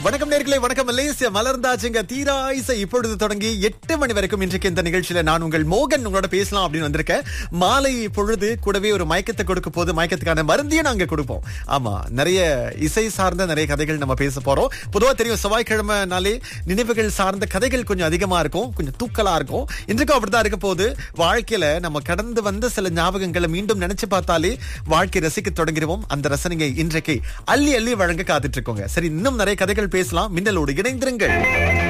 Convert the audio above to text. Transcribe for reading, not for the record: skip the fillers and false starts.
வணக்கம் நேர்களே, வணக்கம் மலேசியா மலர்ந்தாச்சுங்க. தீரா இசை இப்பொழுது தொடங்கி 8 மணி வரைக்கும் இன்றைக்கு இந்த நிகழ்ச்சியில நான் உங்கள் மோகன் உங்களோட பேசலாம் அப்படின்னு வந்திருக்கேன். மாலை பொழுது கூடவே ஒரு மயக்கத்தை கொடுக்க போது மயக்கத்துக்கான மருந்தையும் நாங்க கொடுப்போம். ஆமா, நிறைய இசை சார்ந்த நிறைய கதைகள் நம்ம பேச போறோம். பொதுவா தெரியும், செவ்வாய்க்கிழமைனாலே நினைவுகள் சார்ந்த கதைகள் கொஞ்சம் அதிகமா இருக்கும், கொஞ்சம் தூக்கலா இருக்கும். இன்றைக்கும் அப்படிதான் இருக்க போது. வாழ்க்கையில நம்ம கடந்து வந்த சில ஞாபகங்களை மீண்டும் நினைச்சு பார்த்தாலே வாழ்க்கை ரசிக்க தொடங்கிடுவோம். அந்த ரசனையை இன்றைக்கு அள்ளி அள்ளி வழங்க காத்துட்டு இருக்கோங்க. சரி, இன்னும் நிறைய கதைகள் பேசலாம். மின்னலோடு இணைந்திருங்கள்.